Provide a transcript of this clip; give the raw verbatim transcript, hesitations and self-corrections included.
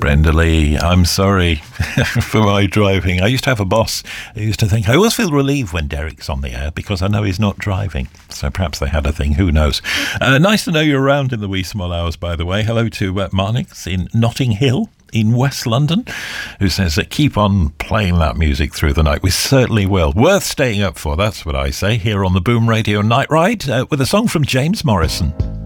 Brenda Lee, I'm sorry for my driving. I used to have a boss who used to think, I always feel relieved when Derek's on the air because I know he's not driving. So perhaps they had a thing, who knows. Uh, nice to know you're around in the wee small hours, by the way. Hello to uh, Marnix in Notting Hill in West London, who says that keep on playing that music through the night. We certainly will. Worth staying up for, that's what I say, here on the Boom Radio Night Ride uh, with a song from James Morrison.